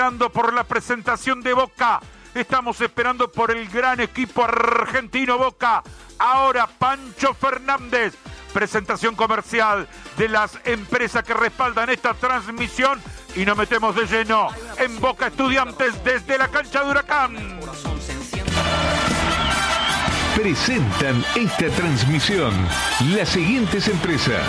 Por la presentación de Boca, estamos esperando por el gran equipo argentino Boca. Ahora Pancho Fernández, presentación comercial de las empresas que respaldan esta transmisión y nos metemos de lleno en Boca Estudiantes desde la cancha de Huracán. Presentan esta transmisión las siguientes empresas.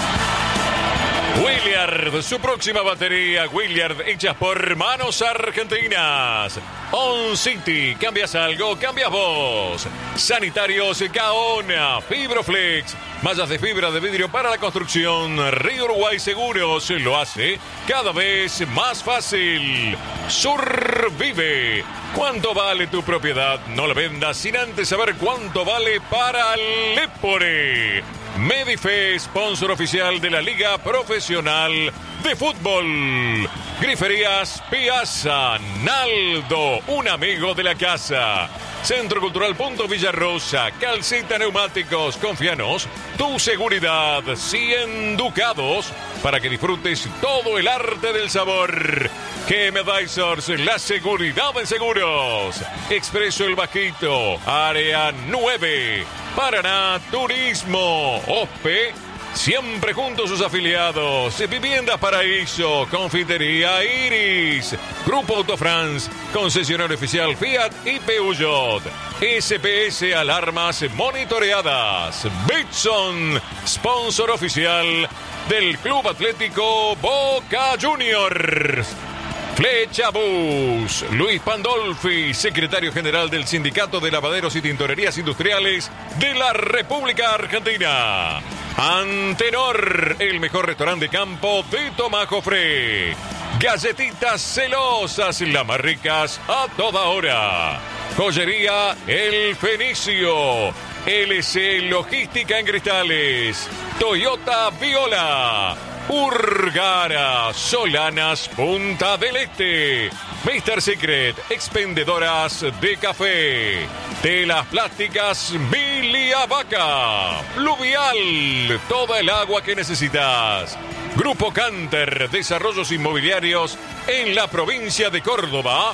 Williard, su próxima batería, Williard, hechas por manos argentinas. On City, cambias algo, cambias vos. Sanitarios Gaona, Fibroflex, mallas de fibra de vidrio para la construcción. Río Uruguay Seguros lo hace cada vez más fácil. Survive. ¿Cuánto vale tu propiedad? No la vendas sin antes saber cuánto vale para Lepore. Medife, sponsor oficial de la Liga Profesional de Fútbol. Griferías Piazza, Naldo, un amigo de la casa. Centro Cultural Punto Villarrosa, Calcita Neumáticos, confianos, tu seguridad, 100 ducados para que disfrutes todo el arte del sabor. Chemedizers, la seguridad en seguros. Expreso El Bajito, Área 9. Paraná Turismo, OSPE, siempre junto a sus afiliados. Viviendas Paraíso, Confitería Iris, Grupo Autofrance, concesionario oficial Fiat y Peugeot. SPS Alarmas Monitoreadas. Bitson, sponsor oficial del Club Atlético Boca Juniors. Flecha Bus, Luis Pandolfi, secretario general del Sindicato de Lavaderos y Tintorerías Industriales de la República Argentina. Antenor, el mejor restaurante de campo de Tomajofre. Galletitas celosas, las más ricas a toda hora. Joyería El Fenicio. LC Logística en Cristales. Toyota Viola. Urgara, Solanas, Punta del Este. Mr. Secret, expendedoras de café. Telas plásticas Milia Vaca. Pluvial, toda el agua que necesitas. Grupo Canter, desarrollos inmobiliarios en la provincia de Córdoba.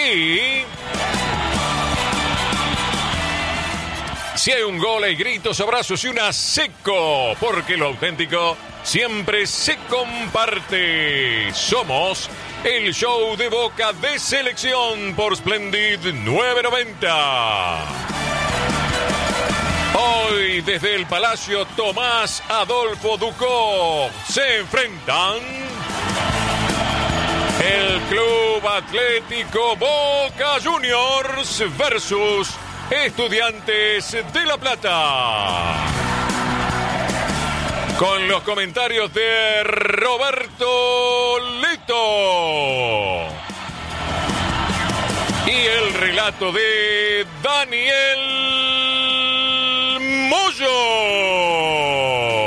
Y si hay un gol, hay gritos, abrazos y una seco, porque lo auténtico siempre se comparte. Somos el show de Boca de Selección por Splendid 990. Hoy desde el Palacio Tomás Adolfo Ducó se enfrentan el Club Atlético Boca Juniors versus Estudiantes de La Plata. Con los comentarios de Roberto Leto. Y el relato de Daniel Moyo.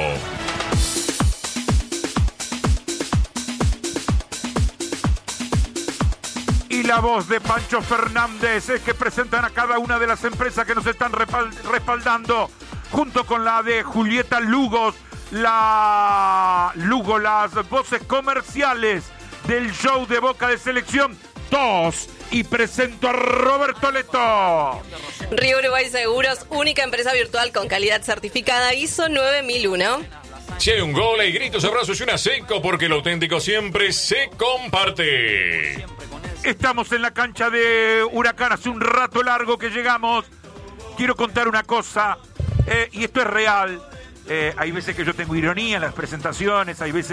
Y la voz de Pancho Fernández es que presentan a cada una de las empresas que nos están respaldando. Junto con la de Julieta Lugos, las voces comerciales del show de Boca de Selección 2. Y presento a Roberto Leto. Río Uruguay Seguros, única empresa virtual con calidad certificada ISO 9001. Si hay un gol, hay gritos, abrazos y una seco, porque lo auténtico siempre se comparte. Estamos en la cancha de Huracán, hace un rato largo que llegamos. Quiero contar una cosa, y esto es real. Hay veces que yo tengo ironía en las presentaciones, hay veces